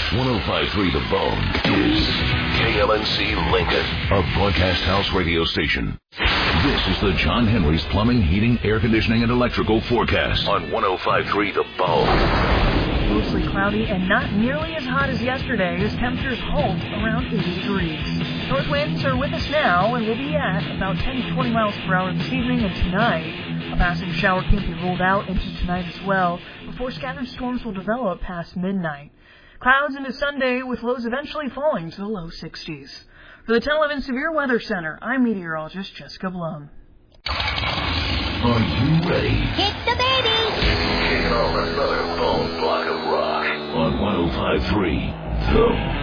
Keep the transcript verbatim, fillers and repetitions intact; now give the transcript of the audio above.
one oh five point three The Bone is K L N C Lincoln, a broadcast house radio station. This is the John Henry's Plumbing, Heating, Air Conditioning, and Electrical forecast on one oh five point three The Bone. Mostly cloudy and not nearly as hot as yesterday as temperatures hold around eighty degrees. North winds are with us now and will be at about ten to twenty miles per hour this evening and tonight. A passing shower can be ruled out into tonight as well before scattered storms will develop past midnight. Clouds into Sunday with lows eventually falling to the low sixties. For the ten eleven Severe Weather Center, I'm meteorologist Jessica Blum. Are you ready? Hit the baby! Kicking off another bone block of rock on one oh five point three The